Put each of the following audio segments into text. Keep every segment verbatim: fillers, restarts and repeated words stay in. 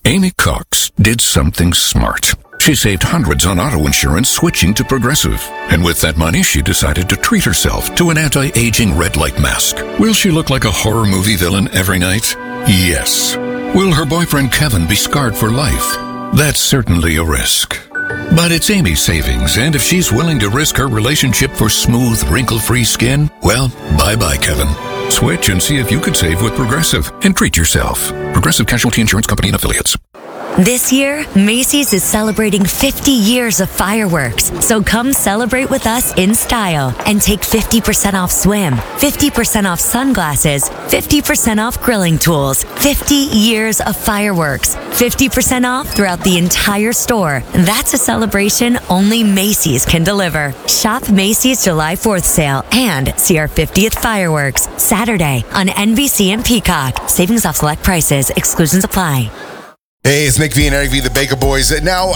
Amy Cox did something smart. She saved hundreds on auto insurance switching to Progressive. And with that money, she decided to treat herself to an anti-aging red light mask. Will she look like a horror movie villain every night? Yes. Will her boyfriend Kevin be scarred for life? That's certainly a risk. But it's Amy's savings, and if she's willing to risk her relationship for smooth, wrinkle-free skin, well, bye-bye, Kevin. Switch and see if you could save with Progressive and treat yourself. Progressive Casualty Insurance Company and Affiliates. This year, Macy's is celebrating fifty years of fireworks. So come celebrate with us in style and take fifty percent off swim, fifty percent off sunglasses, fifty percent off grilling tools, fifty years of fireworks, fifty percent off throughout the entire store. That's a celebration only Macy's can deliver. Shop Macy's July fourth sale and see our fiftieth fireworks Saturday on N B C and Peacock. Savings off select prices. Exclusions apply. Hey, it's Mick V and Eric V, the Baker Boys. Now,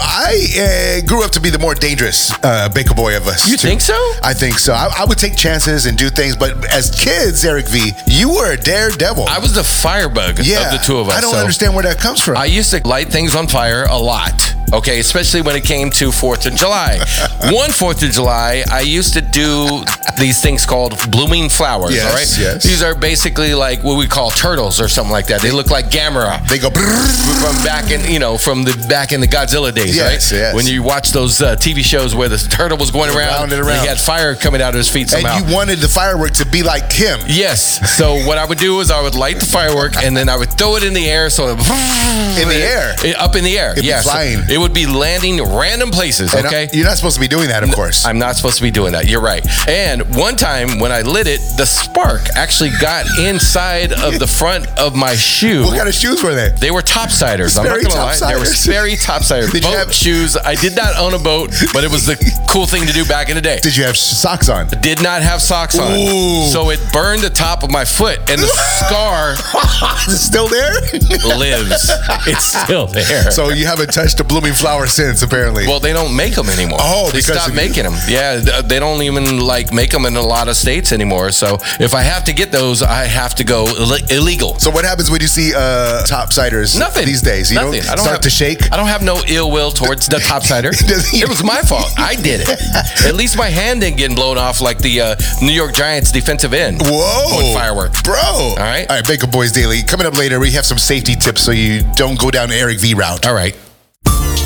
I uh, grew up to be the more dangerous uh, Baker Boy of us. You too. think so? I think so. I, I would take chances and do things, but as kids, Eric V, you were a daredevil. I was the firebug yeah, of the two of us. I don't so understand where that comes from. I used to light things on fire a lot. Okay, especially when it came to fourth of July. One fourth of July, I used to do these things called blooming flowers, yes, all right? Yes. These are basically like what we call turtles or something like that. They look like Gamera. They go from back in, you know, from the back in the Godzilla days, yes, right? Yes. When you watch those uh, T V shows where the turtle was going around, around and around. he had fire coming out of his feet somehow. And you wanted the firework to be like him. Yes. So what I would do is I would light the firework and then I would throw it in the air so it, in the air? It, up in the air. It'd yeah, be flying. So it would be landing random places, and okay? I, you're not supposed to be doing that, of course. I'm not supposed to be doing that. You're right. And one time when I lit it, the spark actually got inside of the front of my shoe. What kind of shoes were they? They were topsiders. I'm not going to lie. They were Sperry topsiders. Did boat you have shoes. I did not own a boat, but it was the cool thing to do back in the day. Did you have socks on? Did not have socks on. Ooh. So it burned the top of my foot, and the scar is it still there? lives. It's still there. So you haven't touched a blooming flower since, apparently. Well, they don't make them anymore. Oh, they because stopped making them. Yeah, they don't even like make them in a lot of states anymore. So if I have to get those, I have to go Ill- illegal. So what happens when you see uh, topsiders Nothing. these days? You Nothing. don't, I don't start have, to shake? I don't have no ill will towards the topsider. It was my fault. I did it. At least my hand didn't get blown off like the uh, New York Giants defensive end. Whoa. On firework. Bro. All right. All right, Baker Boys Daily. Coming up later, we have some safety tips so you don't go down the Eric V route. All right.